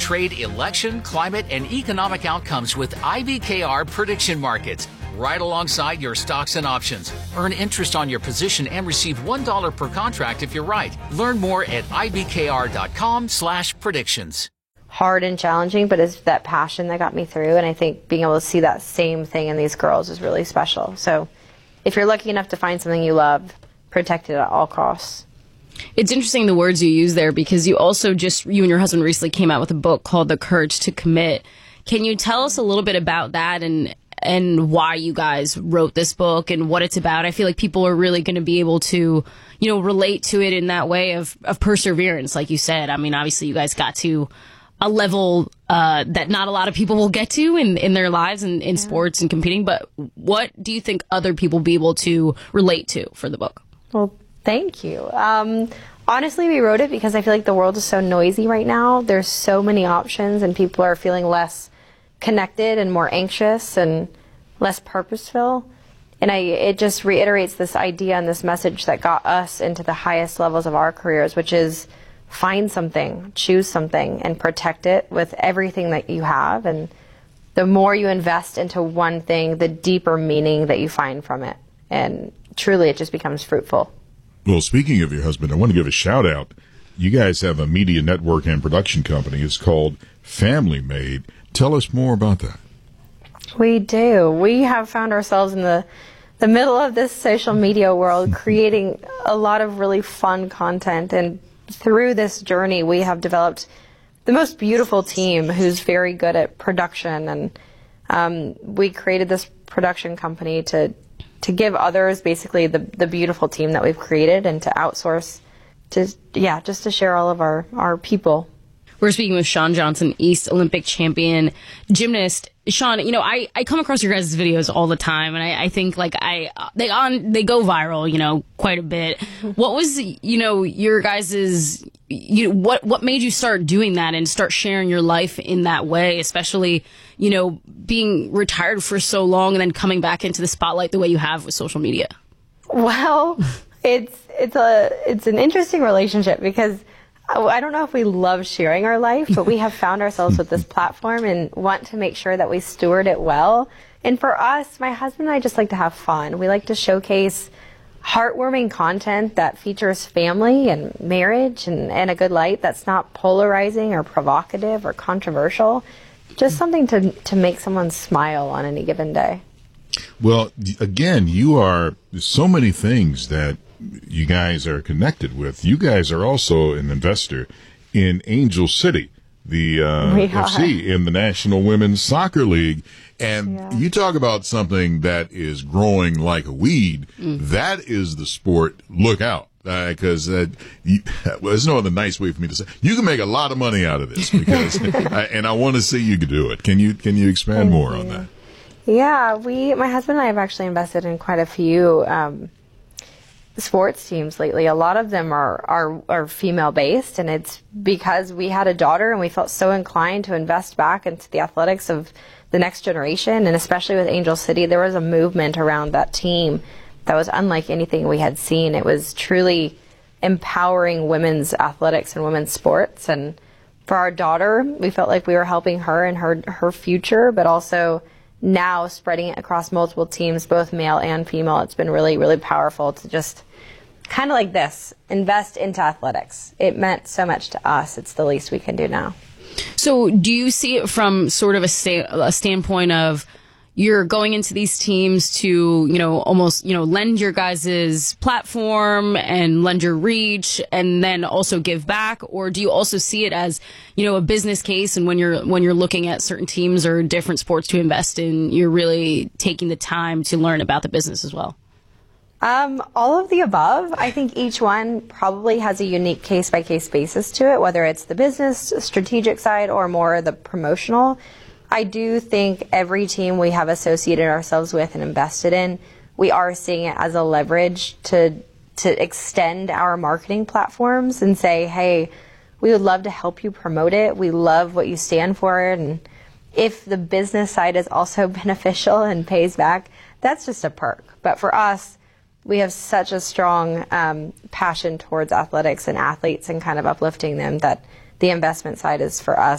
trade, election, climate, and economic outcomes with IBKR prediction markets. Right alongside your stocks and options. Earn interest on your position and receive $1 per contract if you're right. Learn more at ibkr.com/predictions. Hard and challenging, but it's that passion that got me through, and I think being able to see that same thing in these girls is really special. So if you're lucky enough to find something you love, protect it at all costs. It's interesting the words you use there, because you and your husband recently came out with a book called The Courage to Commit. Can you tell us a little bit about that and why you guys wrote this book and what it's about? I feel like people are really going to be able to, relate to it in that way of perseverance, like you said. I mean, obviously you guys got to a level that not a lot of people will get to in their lives and in sports and competing. But what do you think other people will be able to relate to for the book? Well, thank you. Honestly, we wrote it because I feel like the world is so noisy right now. There's so many options and people are feeling less connected and more anxious and less purposeful. And it just reiterates this idea and this message that got us into the highest levels of our careers, which is find something, choose something, and protect it with everything that you have. And the more you invest into one thing, the deeper meaning that you find from it. And truly, it just becomes fruitful. Well, speaking of your husband, I want to give a shout out. You guys have a media network and production company. It's called Family Made. Tell us more about that. We do. We have found ourselves in the middle of this social media world, creating a lot of really fun content. And through this journey, we have developed the most beautiful team who's very good at production. And we created this production company to give others basically the beautiful team that we've created and to outsource just to share all of our people. We're speaking with Shawn Johnson, East Olympic champion gymnast. Shawn, I come across your guys' videos all the time, and I think they go viral, quite a bit. What was, your guys' what made you start doing that and start sharing your life in that way, especially, being retired for so long and then coming back into the spotlight the way you have with social media? Well, it's an interesting relationship because I don't know if we love sharing our life, but we have found ourselves with this platform and want to make sure that we steward it well. And for us, my husband and I just like to have fun. We like to showcase heartwarming content that features family and marriage and a good light that's not polarizing or provocative or controversial. Just something to make someone smile on any given day. Well, again, there's so many things that you guys are connected with. You guys are also an investor in Angel City, the FC in the National Women's Soccer League. And you talk about something that is growing like a weed. That is the sport. Look out. Because there's no other nice way for me to say. You can make a lot of money out of this because, and I want to see you do it. Can you expand more on that? Yeah, my husband and I have actually invested in quite a few sports teams lately. A lot of them are female based, and it's because we had a daughter and we felt so inclined to invest back into the athletics of the next generation. And especially with Angel City, there was a movement around that team that was unlike anything we had seen. It was truly empowering women's athletics and women's sports. And for our daughter, we felt like we were helping her and her future, but also now spreading it across multiple teams, both male and female. It's been really, really powerful to just kind of like this, invest into athletics. It meant so much to us. It's the least we can do now. So do you see it from sort of a standpoint of you're going into these teams to, almost, lend your guys' platform and lend your reach and then also give back? Or do you also see it as, a business case, and when you're looking at certain teams or different sports to invest in, you're really taking the time to learn about the business as well? All of the above. I think each one probably has a unique case-by-case basis to it, whether it's the business, strategic side, or more the promotional. I do think every team we have associated ourselves with and invested in, we are seeing it as a leverage to extend our marketing platforms and say, hey, we would love to help you promote it. We love what you stand for. And if the business side is also beneficial and pays back, that's just a perk. But for us, we have such a strong passion towards athletics and athletes and kind of uplifting them that the investment side is for us